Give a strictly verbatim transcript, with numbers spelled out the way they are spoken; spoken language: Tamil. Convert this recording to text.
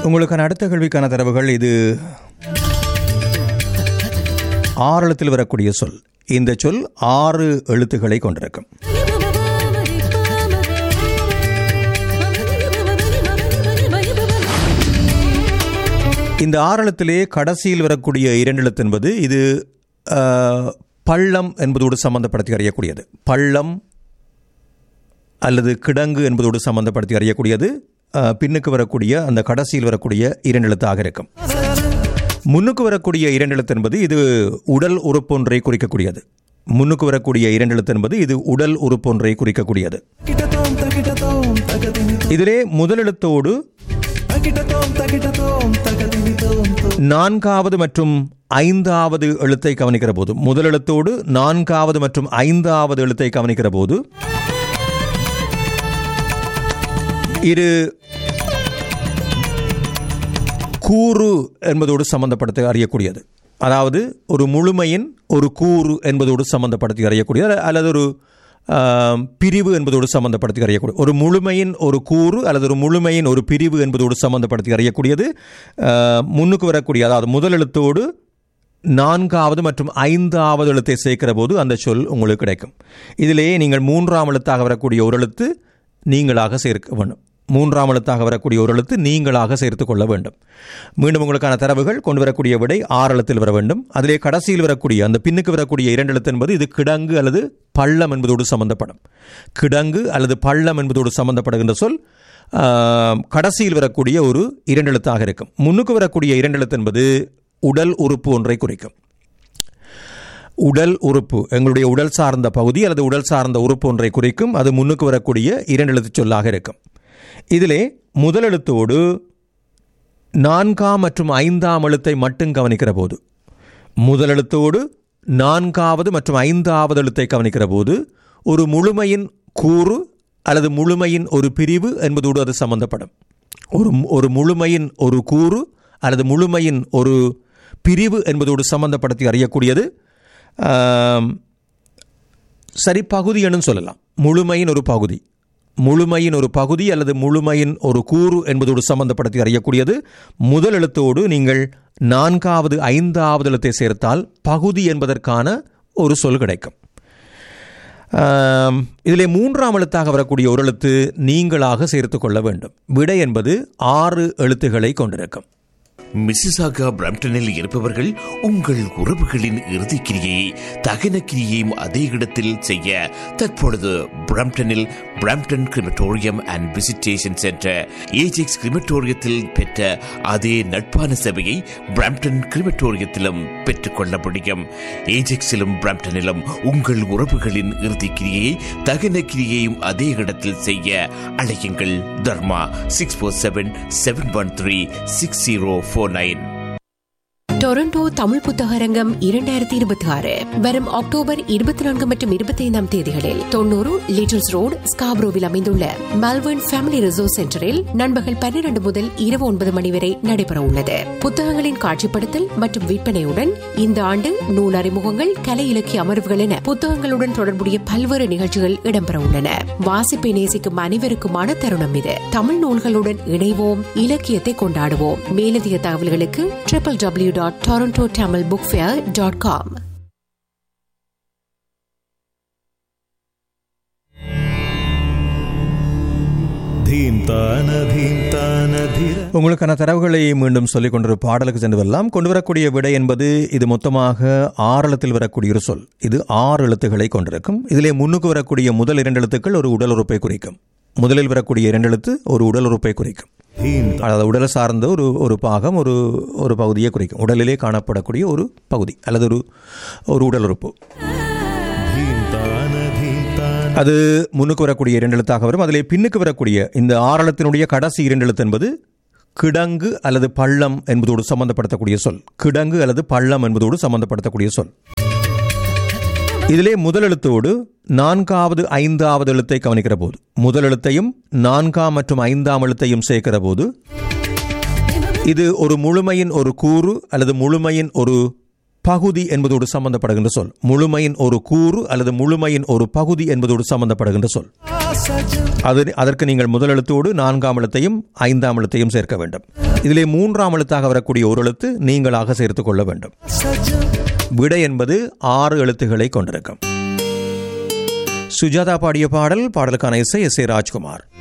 உங்களுக்கான அடுத்த கேள்விக்கான தரவுகள். இது ஆறு எழுத்தில் வரக்கூடிய சொல். இந்த சொல் ஆறு எழுத்துக்களை கொண்டிருக்கும். இந்த ஆறு எழுத்திலே கடைசியில் வரக்கூடிய இரண்டு எழுத்து என்பது இது பள்ளம் என்பதோடு சம்பந்தப்படுத்தி அறியக்கூடியது. பள்ளம் அல்லது கிடங்கு என்பதோடு சம்பந்தப்படுத்தி அறியக்கூடியது. பின்னுக்கு வரக்கூடிய அந்த கடைசியில் வரக்கூடிய இரண்டு எழுத்தாக இருக்கும். முன்னுக்கு வரக்கூடிய இரண்டு எழுத்து என்பது இது உடல் உறுப்பொன்றை குறிக்கக்கூடியது. முன்னுக்கு வரக்கூடிய இரண்டு எழுத்து என்பது இது உடல் உறுப்பொன்றை குறிக்கக்கூடியது. இதிலே முதல் எழுத்தோடு நான்காவது மற்றும் ஐந்தாவது எழுத்தை கவனிக்கிற போது முதல் எழுத்தோடு நான்காவது மற்றும் ஐந்தாவது எழுத்தை கவனிக்கிற போது இது கூறு என்பதோடு சம்பந்தப்படுத்தி அறியக்கூடியது. அதாவது ஒரு முழுமையின் ஒரு கூறு என்பதோடு சம்பந்தப்படுத்தி அறியக்கூடியது அல்லது ஒரு பிரிவு என்பதோடு சம்பந்தப்படுத்தி அறியக்கூடிய ஒரு முழுமையின் ஒரு கூறு அல்லது ஒரு முழுமையின் ஒரு பிரிவு என்பதோடு சம்பந்தப்படுத்தி அறியக்கூடியது. முன்னுக்கு வரக்கூடிய அதாவது முதல் எழுத்தோடு நான்காவது மற்றும் ஐந்தாவது எழுத்தை சேர்க்கிற போது அந்த சொல் உங்களுக்கு கிடைக்கும். இதிலேயே நீங்கள் மூன்றாம் எழுத்தாக வரக்கூடிய ஒரு எழுத்து நீங்களாக சேர்க்க வேண்டும். மூன்றாம் எழுத்தாக வரக்கூடிய ஒரு எழுத்து நீங்களாக சேர்த்து கொள்ள வேண்டும். மீண்டும் உங்களுக்கான தரவுகள் கொண்டு வரக்கூடிய விடை ஆறு எழுத்தில் வர வேண்டும். அதிலே கடைசியில் வரக்கூடிய அந்த பின்னுக்கு வரக்கூடிய இரண்டு எழுத்து என்பது இது கிடங்கு அல்லது பள்ளம் என்பதோடு சம்பந்தப்படும். கிடங்கு அல்லது பள்ளம் என்பதோடு சம்பந்தப்படுகின்ற சொல் கடைசியில் வரக்கூடிய ஒரு இரண்டு எழுத்தாக இருக்கும். முன்னுக்கு வரக்கூடிய இரண்டு எழுத்து என்பது உடல் உறுப்பு ஒன்றை குறிக்கும். உடல் உறுப்பு எங்களுடைய உடல் சார்ந்த பகுதி அல்லது உடல் சார்ந்த உறுப்பு ஒன்றை குறிக்கும். அது முன்னுக்கு வரக்கூடிய இரண்டு எழுத்து சொல்லாக இருக்கும். இதிலே முதல் எழுத்தோடு நான்காம் மற்றும் ஐந்தாம் எழுத்தை மட்டும் கவனிக்கிற போது முதல் எழுத்தோடு நான்காவது மற்றும் ஐந்தாவது எழுத்தை கவனிக்கிற போது ஒரு முழுமையின் கூறு அல்லது முழுமையின் ஒரு பிரிவு என்பதோடு அது சம்பந்தப்படும். ஒரு ஒரு முழுமையின் ஒரு கூறு அல்லது முழுமையின் ஒரு பிரிவு என்பதோடு சம்பந்தப்படுத்தி அறியக்கூடியது. சரி, பகுதி என்று சொல்லலாம். முழுமையின் ஒரு பகுதி முழுமையின் ஒரு பகுதி அல்லது முழுமையின் ஒரு கூறு என்பதோடு சம்பந்தப்படுத்தி அறியக்கூடியது. முதல் எழுத்தோடு நீங்கள் நான்காவது ஐந்தாவது எழுத்தை சேர்த்தால் பகுதி என்பதற்கான ஒரு சொல் கிடைக்கும். இதிலே மூன்றாம் எழுத்தாக வரக்கூடிய ஒரு எழுத்து நீங்களாக சேர்த்து கொள்ள வேண்டும். விடை என்பது ஆறு எழுத்துக்களை கொண்டிருக்கும். மிசிசாகா பிரம்டனில் இருப்பவர்கள் உங்கள் உறவுகளின் இறுதிக்கிரியை தகன கிரியையும் அதே இடத்தில் செய்ய தற்பொழுது பிரம்டனில் Brampton crematorium and visitation centre Ajax கிரிமட்டோரியத்தில் பெற்ற அதே நட்பான சேவையை பிரம்டன் கிரிமட்டோரியத்திலும் பெற்றுக்கொள்ள முடியும். ஏஜெக்ஸிலும் பிரம்டனிலும் உங்கள் உறவுகளின் இறுதிக்கிரியை தகன கிரியையும் அதே இடத்தில் செய்ய அழையுங்கள். தர்மா six four seven seven one three six zero four nine. Toronto Tamil புத்தகரங்கம் இரண்டாயிரத்தி இருபத்தி ஆறு வரும் அக்டோபர் இருபத்தி நான்கு மற்றும் இருபத்தி ஐந்தாம் தேதிகளில் தொண்ணூறு லிட்டில்ஸ் ரோடு ஸ்காப்ரோவில் அமைந்துள்ள மெல்பர்ன் ஃபேமிலி ரிசோர்ஸ் சென்டரில் நண்பகல் பன்னிரண்டு முதல் இரவு ஒன்பது மணி வரை நடைபெற உள்ளது. புத்தகங்களின் காட்சிப்படுத்தல் மற்றும் விற்பனையுடன் இந்த ஆண்டு நூல் அறிமுகங்கள், கலை இலக்கிய அமர்வுகள் என புத்தகங்களுடன் தொடர்புடைய பல்வேறு நிகழ்ச்சிகள் இடம்பெற உள்ளன. வாசிப்பை நேசிக்கும் அனைவருக்குமான தருணம் இது. தமிழ் நூல்களுடன் இணைவோம், இலக்கியத்தை கொண்டாடுவோம். மேலதிக தகவல்களுக்கு triple W dot toronto tamil book fair dot com. உங்களுக்கான தரவுகளை மீண்டும் சொல்லிக் கொண்டு பாடலுக்கு சென்று வரலாம். கொண்டு வரக்கூடிய விடை என்பது இது மொத்தமாக ஆறு எழுத்தில் வரக்கூடிய ஒரு சொல். இது ஆறு எழுத்துக்களை கொண்டிருக்கும். இதிலே முன்னுக்கு வரக்கூடிய முதல் இரண்டு எழுத்துக்கள் ஒரு உடல் உறுப்பை குறிக்கும். முதலில் வரக்கூடிய இரண்டு எழுத்து ஒரு உடல் உறுப்பை குறிக்கும். அதாவது உடலை சார்ந்த ஒரு ஒரு பாகம் ஒரு ஒரு பகுதியை குறிக்கும். உடலிலே காணப்படக்கூடிய ஒரு பகுதி அல்லது ஒரு ஒரு உடல் உறுப்பு. அது முன்னுக்கு வரக்கூடிய இரண்டு எழுத்தாக வரும். அதிலே பின்னுக்கு வரக்கூடிய இந்த ஆறெழுத்தினுடைய கடைசி இரண்டு எழுத்து என்பது கிடங்கு அல்லது பள்ளம் என்பதோடு சம்பந்தப்படுத்தக்கூடிய சொல். கிடங்கு அல்லது பள்ளம் என்பதோடு சம்பந்தப்படுத்தக்கூடிய சொல். இதிலே முதல் எழுத்தோடு நான்காவது ஐந்தாவது எழுத்தை கவனிக்கிற போது முதல் எழுத்தையும் நான்காம் மற்றும் ஐந்தாம் எழுத்தையும் சேர்க்கிற போது இது ஒரு முழுமையின் ஒரு கூறு அல்லது முழுமையின் ஒரு பகுதி என்பதோடு சம்பந்தப்படுகின்ற சொல். முழுமையின் ஒரு கூறு அல்லது முழுமையின் ஒரு பகுதி என்பதோடு சம்பந்தப்படுகின்ற சொல். அது அதற்கு நீங்கள் முதல் எழுத்தோடு நான்காம் எழுத்தையும் ஐந்தாம் எழுத்தையும் சேர்க்க வேண்டும். இதிலே மூன்றாம் எழுத்தாக வரக்கூடிய ஒரு எழுத்து நீங்களாக சேர்த்துக் கொள்ள வேண்டும். விடை என்பது ஆறு எழுத்துக்களை கொண்டிருக்கும். சுஜாதா பாடிய பாடல். பாடலுக்கான இசை எஸ் ஏ ராஜ்குமார்.